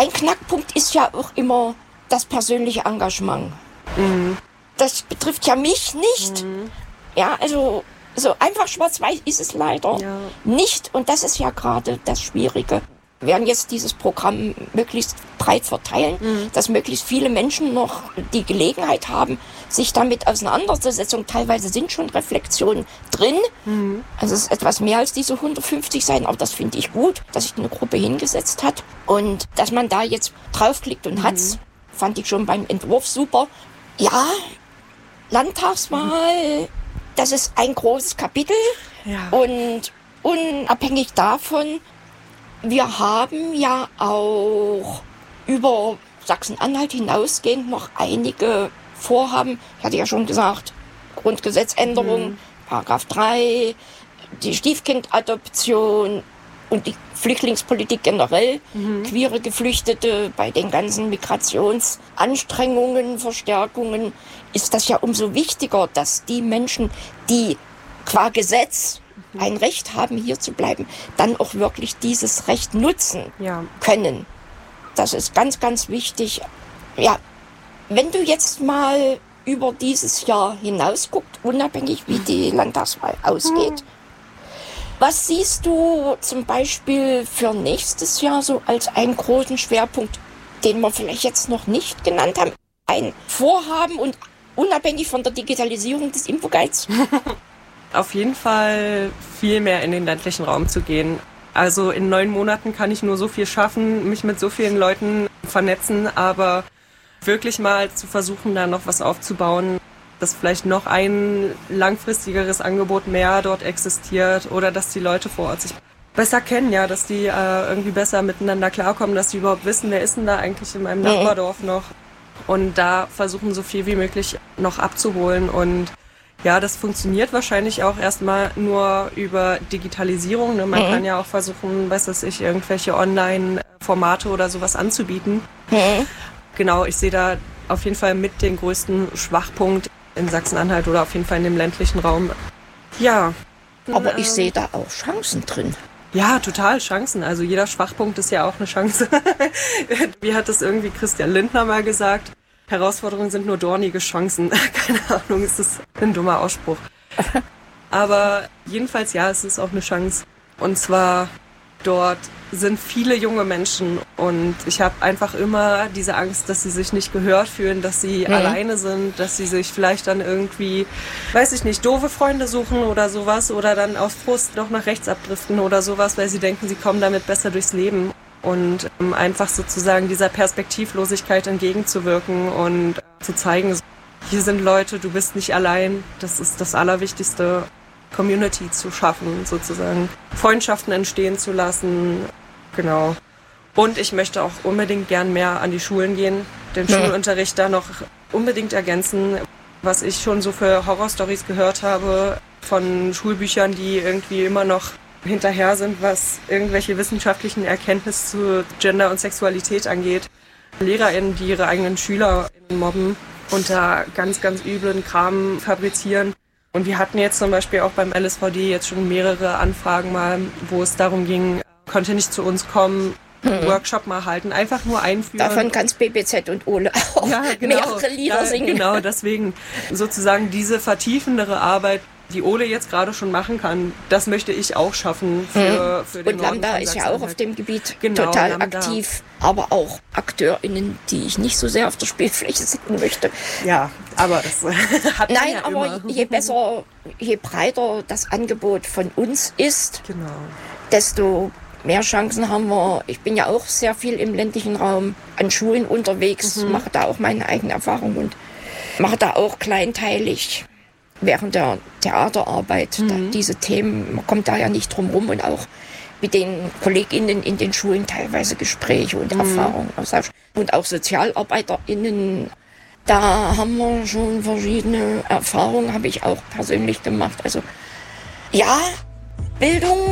ein Knackpunkt ist ja auch immer das persönliche Engagement. Mhm. Das betrifft ja mich nicht. Ja, also so einfach schwarz-weiß ist es leider nicht. Und das ist ja gerade das Schwierige. Wir werden jetzt dieses Programm möglichst breit verteilen, dass möglichst viele Menschen noch die Gelegenheit haben, sich damit auseinanderzusetzen. Teilweise sind schon Reflexionen drin. Also es ist etwas mehr als diese 150 Seiten, aber das finde ich gut, dass sich eine Gruppe hingesetzt hat. Und dass man da jetzt draufklickt und hat's, fand ich schon beim Entwurf super. Ja, Landtagswahl, das ist ein großes Kapitel. Ja. Und unabhängig davon, wir haben ja auch über Sachsen-Anhalt hinausgehend noch einige Vorhaben. Ich hatte ja schon gesagt, Grundgesetzänderung, Paragraph 3, die Stiefkindadoption und die Flüchtlingspolitik generell, queere Geflüchtete, bei den ganzen Migrationsanstrengungen, Verstärkungen, ist das ja umso wichtiger, dass die Menschen, die qua Gesetz ein Recht haben, hier zu bleiben, dann auch wirklich dieses Recht nutzen können. Das ist ganz, ganz wichtig. Ja, wenn du jetzt mal über dieses Jahr hinaus guckst, unabhängig wie die Landtagswahl ausgeht, was siehst du zum Beispiel für nächstes Jahr so als einen großen Schwerpunkt, den wir vielleicht jetzt noch nicht genannt haben? Ein Vorhaben und unabhängig von der Digitalisierung des Infoguides? Auf jeden Fall viel mehr in den ländlichen Raum zu gehen. Also in 9 Monaten kann ich nur so viel schaffen, mich mit so vielen Leuten vernetzen, aber wirklich mal zu versuchen, da noch was aufzubauen, dass vielleicht noch ein langfristigeres Angebot mehr dort existiert oder dass die Leute vor Ort sich besser kennen, ja, dass die irgendwie besser miteinander klarkommen, dass die überhaupt wissen, wer ist denn da eigentlich in meinem Nachbardorf noch, und da versuchen so viel wie möglich noch abzuholen. Und ja, das funktioniert wahrscheinlich auch erstmal nur über Digitalisierung. Ne? Man kann ja auch versuchen, irgendwelche Online-Formate oder sowas anzubieten. Genau, ich sehe da auf jeden Fall mit den größten Schwachpunkt in Sachsen-Anhalt oder auf jeden Fall in dem ländlichen Raum. Ja. Aber ich sehe da auch Chancen drin. Ja, total Chancen. Also jeder Schwachpunkt ist ja auch eine Chance. Wie hat das irgendwie Christian Lindner mal gesagt? Herausforderungen sind nur dornige Chancen. Keine Ahnung, ist das ein dummer Ausspruch. Aber jedenfalls, ja, es ist auch eine Chance. Und zwar, dort sind viele junge Menschen und ich habe einfach immer diese Angst, dass sie sich nicht gehört fühlen, dass sie alleine sind, dass sie sich vielleicht dann irgendwie, weiß ich nicht, doofe Freunde suchen oder sowas oder dann aus Frust noch nach rechts abdriften oder sowas, weil sie denken, sie kommen damit besser durchs Leben. Und einfach sozusagen dieser Perspektivlosigkeit entgegenzuwirken und zu zeigen, hier sind Leute, du bist nicht allein. Das ist das Allerwichtigste, Community zu schaffen, sozusagen Freundschaften entstehen zu lassen. Genau. Und ich möchte auch unbedingt gern mehr an die Schulen gehen, den Schulunterricht da noch unbedingt ergänzen. Was ich schon so für Horrorstories gehört habe von Schulbüchern, die irgendwie immer noch hinterher sind, was irgendwelche wissenschaftlichen Erkenntnisse zu Gender und Sexualität angeht. LehrerInnen, die ihre eigenen SchülerInnen mobben und da ganz, ganz üblen Kram fabrizieren. Und wir hatten jetzt zum Beispiel auch beim LSVD jetzt schon mehrere Anfragen mal, wo es darum ging, konnte nicht zu uns kommen, einen Workshop mal halten, einfach nur einführen. Davon kann's BBZ und Ole auch mehrere Lieder singen. Genau, deswegen sozusagen diese vertiefendere Arbeit, die Ole jetzt gerade schon machen kann, das möchte ich auch schaffen für den Und Lambda ist ja auch auf dem Gebiet total Lambda aktiv, aber auch AkteurInnen, die ich nicht so sehr auf der Spielfläche sehen möchte. Ja, aber das hat man Nein, ja aber immer. je besser, je breiter das Angebot von uns ist, desto mehr Chancen haben wir. Ich bin ja auch sehr viel im ländlichen Raum an Schulen unterwegs, mache da auch meine eigene Erfahrung und mache da auch kleinteilig während der Theaterarbeit diese Themen. Man kommt da ja nicht drum rum und auch mit den KollegInnen in den Schulen teilweise Gespräche und Erfahrungen. Und auch SozialarbeiterInnen, da haben wir schon verschiedene Erfahrungen, habe ich auch persönlich gemacht. Also ja, Bildung